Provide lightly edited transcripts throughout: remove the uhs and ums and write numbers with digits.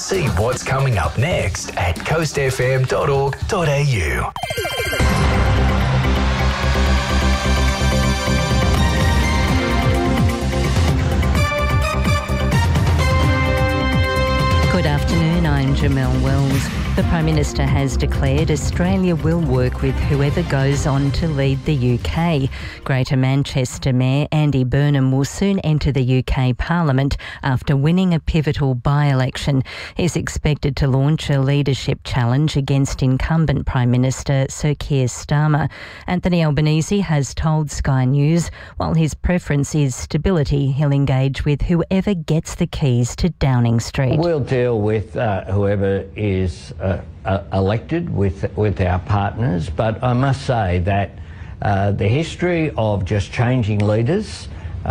See what's coming up next at coastfm.org.au. Good afternoon, I'm Jamelle Wells. The Prime Minister has declared Australia will work with whoever goes on to lead the UK. Greater Manchester Mayor Andy Burnham will soon enter the UK Parliament after winning a pivotal by-election. He's expected to launch a leadership challenge against incumbent Prime Minister Sir Keir Starmer. Anthony Albanese has told Sky News while his preference is stability, he'll engage with whoever gets the keys to Downing Street. We'll deal with whoever is elected with our partners, but I must say that the history of just changing leaders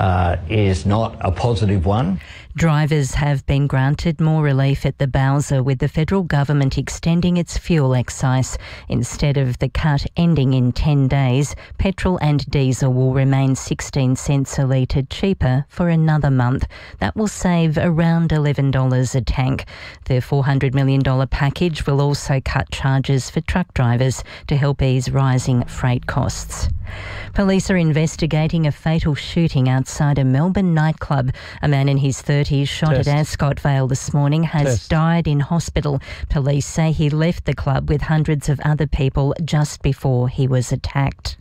is not a positive one. Drivers have been granted more relief at the Bowser, with the federal government extending its fuel excise. Instead of the cut ending in 10 days, petrol and diesel will remain 16 cents a litre cheaper for another month. That will save around $11 a tank. The $400 million package will also cut charges for truck drivers to help ease rising freight costs. Police are investigating a fatal shooting outside a Melbourne nightclub. A man in his 30s shot at Ascot Vale this morning has died in hospital. Police say he left the club with hundreds of other people just before he was attacked.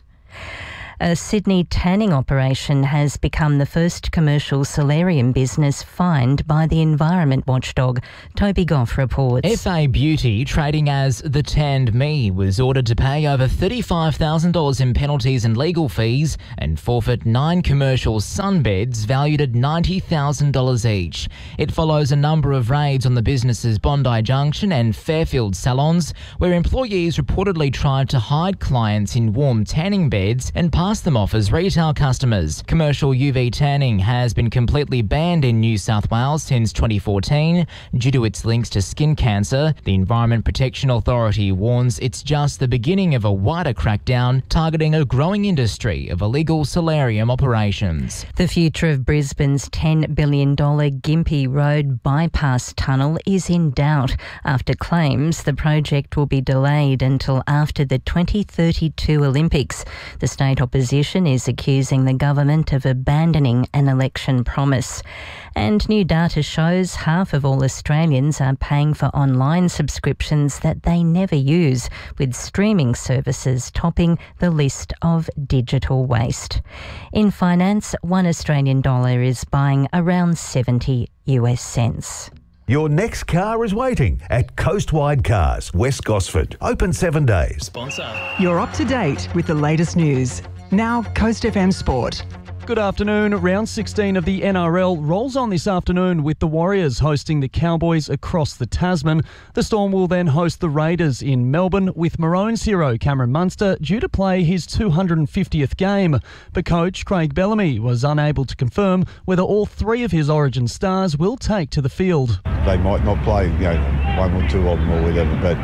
A Sydney tanning operation has become the first commercial solarium business fined by the environment watchdog. Toby Goff reports. FA Beauty, trading as The Tanned Me, was ordered to pay over $35,000 in penalties and legal fees and forfeit 9 commercial sunbeds valued at $90,000 each. It follows a number of raids on the business's Bondi Junction and Fairfield salons, where employees reportedly tried to hide clients in warm tanning beds and pass them off as retail customers. Commercial UV tanning has been completely banned in New South Wales since 2014 due to its links to skin cancer. The Environment Protection Authority warns it's just the beginning of a wider crackdown targeting a growing industry of illegal solarium operations. The future of Brisbane's $10 billion Gympie Road bypass tunnel is in doubt after claims the project will be delayed until after the 2032 Olympics. The state opposition is accusing the government of abandoning an election promise. And new data shows half of all Australians are paying for online subscriptions that they never use, with streaming services topping the list of digital waste. In finance, $1 Australian dollar is buying around 70 US cents. Your next car is waiting at Coastwide Cars, West Gosford. Open 7 days. Sponsor. You're up to date with the latest news. Now, Coast FM Sport. Good afternoon. Round 16 of the NRL rolls on this afternoon with the Warriors hosting the Cowboys across the Tasman. The Storm will then host the Raiders in Melbourne, with Maroons hero Cameron Munster due to play his 250th game. But coach Craig Bellamy was unable to confirm whether all 3 of his Origin stars will take to the field. They might not play, 1 or 2 of them or whatever, but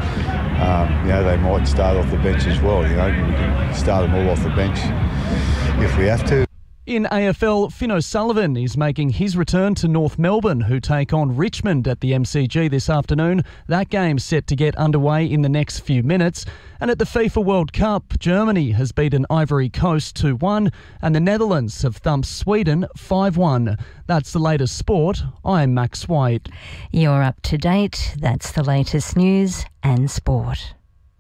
they might start off the bench as well. We can start them all off the bench if we have to. In AFL, Finn O'Sullivan is making his return to North Melbourne, who take on Richmond at the MCG this afternoon. That game's set to get underway in the next few minutes. And at the FIFA World Cup, Germany has beaten Ivory Coast 2-1 and the Netherlands have thumped Sweden 5-1. That's the latest sport. I'm Max White. You're up to date. That's the latest news and sport.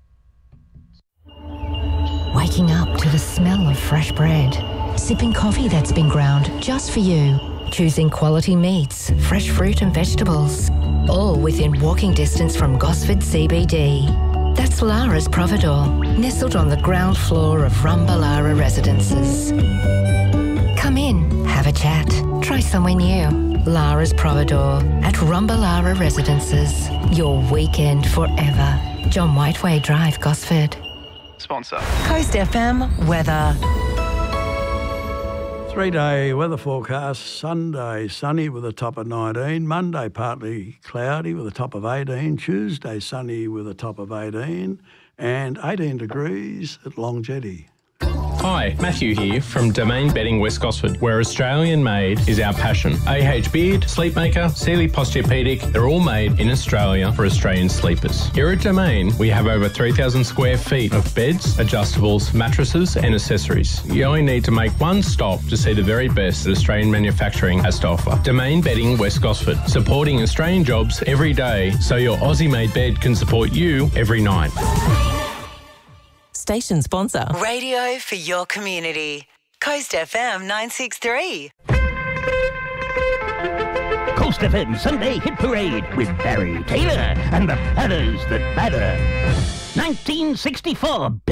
Waking up to the smell of fresh bread. Sipping coffee that's been ground just for you. Choosing quality meats, fresh fruit and vegetables. All within walking distance from Gosford CBD. That's Lara's Providore, nestled on the ground floor of Rumbalara Residences. Come in, have a chat, try somewhere new. Lara's Providore at Rumbalara Residences. Your weekend forever. John Whiteway Drive, Gosford. Sponsor. Coast FM weather. 3-day weather forecast. Sunday, sunny with a top of 19. Monday, partly cloudy with a top of 18. Tuesday, sunny with a top of 18. And 18 degrees at Long Jetty. Hi, Matthew here from Domain Bedding West Gosford, where Australian made is our passion. AH Beard, Sleepmaker, Sealy Posturepedic, they're all made in Australia for Australian sleepers. Here at Domain, we have over 3,000 square feet of beds, adjustables, mattresses and accessories. You only need to make one stop to see the very best that Australian manufacturing has to offer. Domain Bedding West Gosford, supporting Australian jobs every day so your Aussie-made bed can support you every night. Station sponsor. Radio for your community. Coast FM 963. Coast FM Sunday Hit Parade with Barry Taylor and the Fellas That Matter. 1964.